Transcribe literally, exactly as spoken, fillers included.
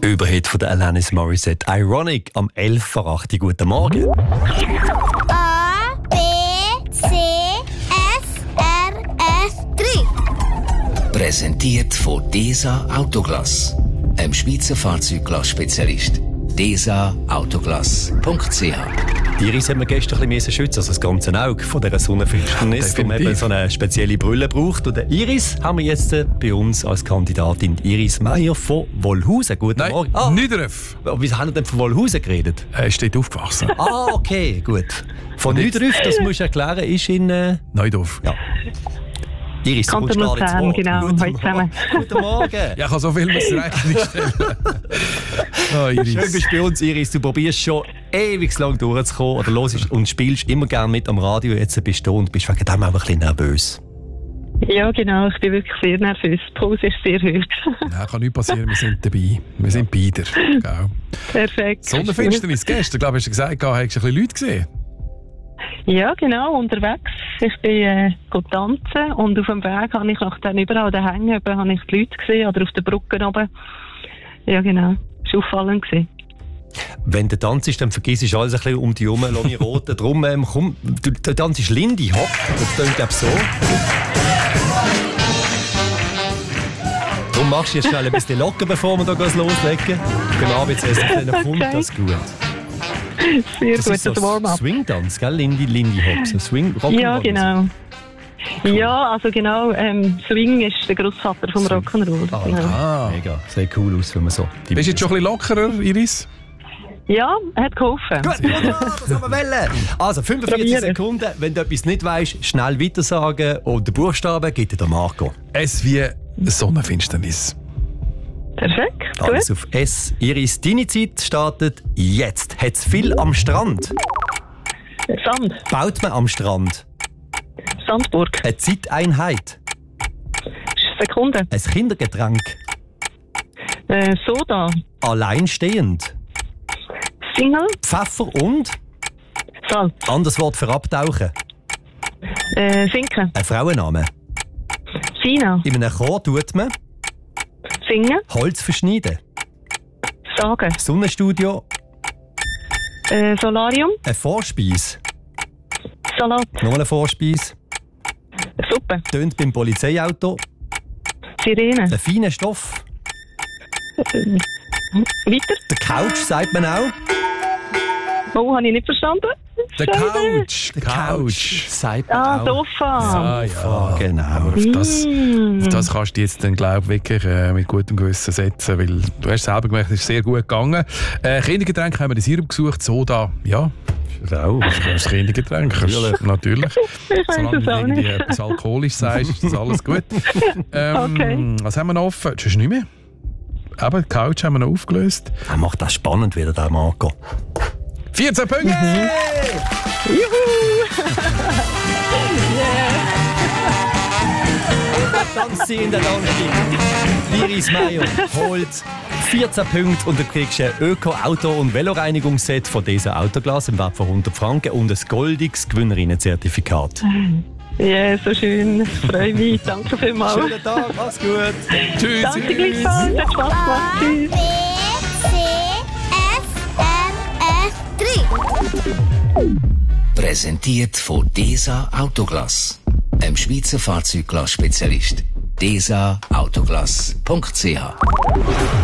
Überhit von der Alanis Morissette. Ironic am elf vor acht. Guten Morgen. A, B, C, F, R, F, drei. Präsentiert von DESA Autoglass, einem Schweizer Fahrzeugglass-Spezialist. desa autoglass punkt c h. Die Iris hat man gestern ein bisschen schützen, also das ganze Auge von dieser Sonnenfinsternis, wo man eben so eine spezielle Brille braucht. Und der Iris haben wir jetzt bei uns als Kandidatin Iris Meier von Wollhausen. Guten Nein, Morgen. Ah, Niederöff. wieso haben wir denn von Wollhausen geredet? Er ist dort aufgewachsen. Ah, okay, gut. Von Niederöff, das musst du erklären, ist in... Äh, Neudorf. ja. Iris, du kommst Kanton gerade ins Luzern, Wort. genau. Guten Heute zusammen. Guten Morgen. Ja, ich kann so viel muss rechnen stellen. Oh, Iris. Schön bist du bei uns, Iris. Du probierst schon ewig lang durchzukommen oder hörst und spielst immer gerne mit am Radio. Jetzt bist du und bist wegen dem auch ein bisschen nervös. Ja, genau. Ich bin wirklich sehr nervös. Die Puls ist sehr hoch. Ja, kann nichts passieren, wir sind dabei. Wir sind beide. Genau. Perfekt. Sonnenfinsternis gestern, glaube ich, hast du gesagt, hast du ein bisschen Leute gesehen? Ja, genau. Unterwegs. Ich bin äh, tanzen und auf dem Weg habe ich noch dann überall den Hängen oben, habe ich die Leute gesehen oder auf den Brücken oben. Ja, genau. Das war auffallend gewesen. Wenn du tanzt, dann vergisst du alles ein bisschen um dich herum, Loni Rote. Darum, ähm, komm, du, du tanzt Lindy Hop. Das klingt, glaube ich, so. Darum machst du jetzt schnell ein bisschen locker, bevor wir da loslegen. Beim A B C dann kommt Okay. das gut. Sehr Das gut, ist so das Warm-up. Swing-Tanz, gell? Lindy, Lindy Hop. So Swing, Rock'n'Roll. Ja, genau. Ja, also genau. Ähm, Swing ist der Großvater vom Rock'n'Roll. Ah, Genau. Ah. Mega. Sieht cool aus, wenn man so... die- Bist du jetzt schon ein bisschen lockerer, Iris? Ja, hat geholfen. Gut, wunderbar, das haben wir wollen. Also fünfundvierzig Probieren. Sekunden. Wenn du etwas nicht weißt, schnell weiter sagen. Und den Buchstaben gibt dir der Marco. Es wie Sonnenfinsternis. Perfekt, Alles gut. auf S. Iris, deine Zeit startet jetzt. Hat es viel am Strand? Sand, Baut man am Strand? Sandburg, Eine Zeiteinheit? Sekunde, Ein Kindergetränk? äh, Soda, Alleinstehend? Single, Pfeffer und? Salz, Anderes Wort für abtauchen? äh, Sinken, Ein Frauenname? Sina, In einem Chor tut man? Singen, Holz verschneiden? Sagen, Sonnenstudio? äh, Solarium, Ein Vorspeis? Salat, Noch eine Vorspeis? Suppe, Tönt beim Polizeiauto? Sirene, Ein feiner Stoff? äh, weiter. Der Couch sagt man auch? Oh, habe ich nicht verstanden. Der Schade. Couch. Der Couch. Sagt man Ah, auch. Sofa. Ah, ja. Genau. Auf das, Mm. auf das kannst du jetzt dann, glaub, wirklich äh, mit gutem Gewissen setzen, weil du hast selber gemerkt, es ist sehr gut gegangen. Äh, Kindergetränk haben wir den Sirup gesucht, Soda, ja, Auch. das Kindergetränk, natürlich. natürlich. Ich weiß Solange es du auch irgendwie nicht. etwas alkoholisch sagst, ist das alles gut. Ähm, Okay. Was haben wir noch offen? Das ist nicht mehr. Aber die Couch haben wir noch aufgelöst. Er macht das spannend wieder, der Marco. vierzehn Punkte! Tanzt sie in der Landung. Iris Meier holt vierzehn Punkte und du kriegst ein Öko-Auto- und Veloreinigungsset von dieser Autoglas im Wert von hundert Franken und ein goldiges Gewinnerinnenzertifikat. Ja, so schön. Ich freue mich. Danke vielmals. Schönen Tag, mach's gut. Tschüss! Danke gleichfalls. Hat Spaß gemacht. A, Tschüss. B, C, F, R, F, drei. Präsentiert von DESA Autoglass, einem Schweizer Fahrzeugglass-Spezialist. desa autoglass punkt c h.